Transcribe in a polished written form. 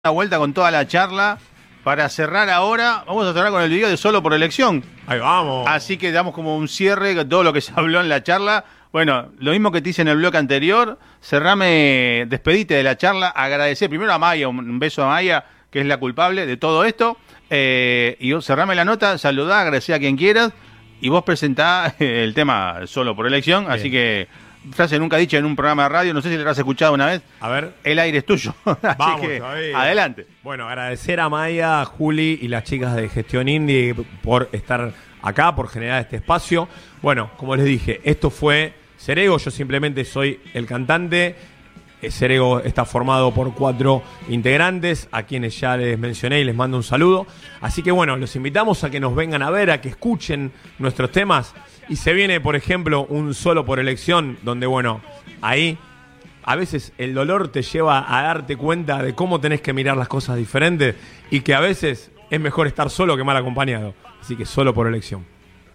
Una vuelta con toda la charla. Para cerrar ahora, vamos a cerrar con el video de Solo por Elección. Ahí vamos. Así que damos como un cierre de todo lo que se habló en la charla. Bueno, lo mismo que te hice en el bloque anterior, despedite de la charla, agradecer primero a Maya, un beso a Maya, que es la culpable de todo esto, y cerrame la nota, saludá, agradecer a quien quieras, y vos presentá el tema Solo por Elección. Bien. Así que, frase nunca dicha en un programa de radio, no sé si lo habrás escuchado una vez. A ver. El aire es tuyo. Así vamos, que, todavía. Adelante. Bueno, agradecer a Maya, a Juli y las chicas de Gestión Indie por estar acá, por generar este espacio. Bueno, como les dije, esto fue Cerego, yo simplemente soy el cantante. Cerego está formado por 4 integrantes, a quienes ya les mencioné y les mando un saludo. Así que bueno, los invitamos a que nos vengan a ver, a que escuchen nuestros temas. Y se viene, por ejemplo, un Solo por Elección, donde bueno, ahí a veces el dolor te lleva a darte cuenta de cómo tenés que mirar las cosas diferentes y que a veces es mejor estar solo que mal acompañado. Así que Solo por Elección.